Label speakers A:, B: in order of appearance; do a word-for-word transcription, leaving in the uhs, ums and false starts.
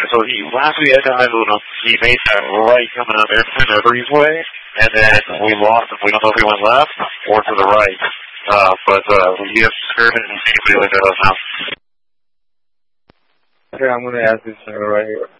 A: so he, last we had time, he made that right coming up Airplane Breezeway, and then we lost him. We don't know if he went left or to the right. Uh, but, uh, we have skirted and see if anybody like that now.
B: Okay, I'm going to ask this right here.